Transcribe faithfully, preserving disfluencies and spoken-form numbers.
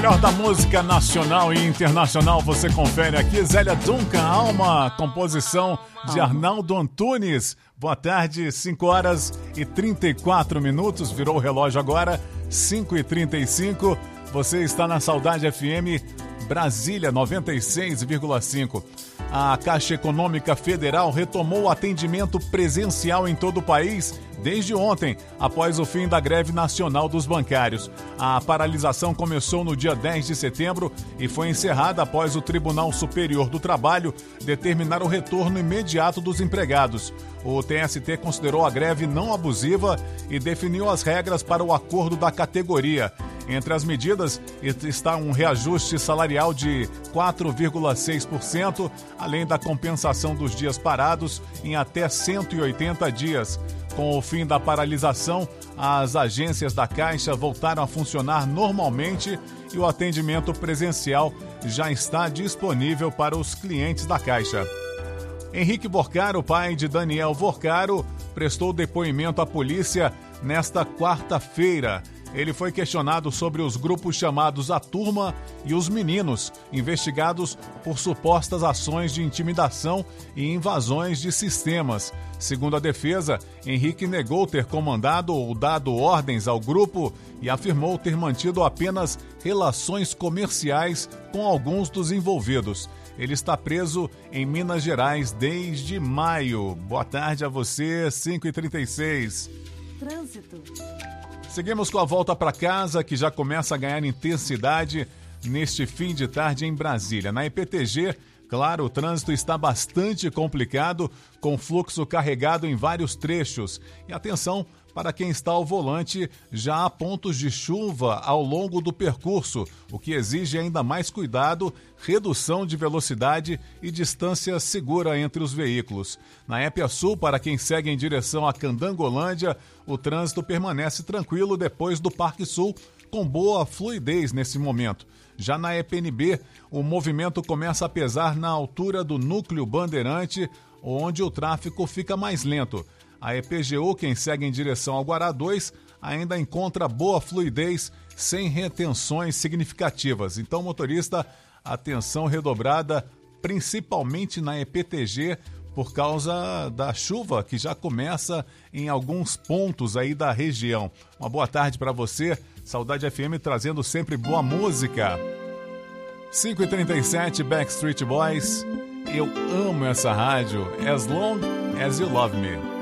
melhor da música nacional e internacional você confere aqui. Zélia Duncan, Alma, composição de Arnaldo Antunes. Boa tarde, cinco horas e trinta e quatro minutos, virou o relógio agora, cinco e trinta e cinco. Você está na Saudade F M Brasília noventa e seis vírgula cinco. A Caixa Econômica Federal retomou o atendimento presencial em todo o país desde ontem, após o fim da greve nacional dos bancários. A paralisação começou no dia dez de setembro e foi encerrada após o Tribunal Superior do Trabalho determinar o retorno imediato dos empregados. O T S T considerou a greve não abusiva e definiu as regras para o acordo da categoria. Entre as medidas está um reajuste salarial de quatro vírgula seis por cento, além da compensação dos dias parados em até cento e oitenta dias. Com o fim da paralisação, as agências da Caixa voltaram a funcionar normalmente e o atendimento presencial já está disponível para os clientes da Caixa. Henrique Vorcaro, pai de Daniel Vorcaro, prestou depoimento à polícia nesta quarta-feira. Ele foi questionado sobre os grupos chamados A Turma e Os Meninos, investigados por supostas ações de intimidação e invasões de sistemas. Segundo a defesa, Henrique negou ter comandado ou dado ordens ao grupo e afirmou ter mantido apenas relações comerciais com alguns dos envolvidos. Ele está preso em Minas Gerais desde maio. Boa tarde a você, cinco e trinta e seis. Trânsito. Seguimos com a volta para casa, que já começa a ganhar intensidade neste fim de tarde em Brasília. Na E P T G, claro, o trânsito está bastante complicado, com fluxo carregado em vários trechos. E atenção para quem está ao volante, já há pontos de chuva ao longo do percurso, o que exige ainda mais cuidado, redução de velocidade e distância segura entre os veículos. Na Épia Sul, para quem segue em direção a Candangolândia, o trânsito permanece tranquilo depois do Parque Sul, com boa fluidez nesse momento. Já na E P N B, o movimento começa a pesar na altura do Núcleo Bandeirante, onde o tráfego fica mais lento. A E P G U, quem segue em direção ao Guará dois, ainda encontra boa fluidez, sem retenções significativas. Então, motorista, atenção redobrada, principalmente na E P T G, por causa da chuva que já começa em alguns pontos aí da região. Uma boa tarde para você, Saudade F M trazendo sempre boa música. cinco e trinta e sete, Backstreet Boys. Eu amo essa rádio. As long as you love me.